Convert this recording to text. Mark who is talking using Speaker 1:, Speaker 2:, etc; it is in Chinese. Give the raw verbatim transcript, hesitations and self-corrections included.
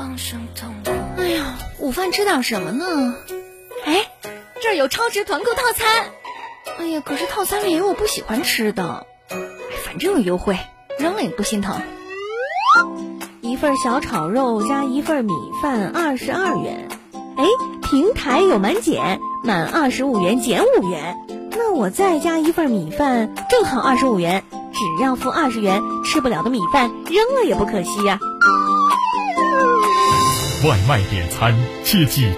Speaker 1: 哎呀，午饭吃点什么呢？哎，这儿有超值团购套餐。哎呀，可是套餐里有我不喜欢吃的。哎，反正有优惠，扔了也不心疼。
Speaker 2: 一份小炒肉加一份米饭二十二元。哎，平台有满减，满二十五元减五元。那我再加一份米饭，正好二十五元，只要付二十元，吃不了的米饭扔了也不可惜呀、
Speaker 3: 外卖点餐切记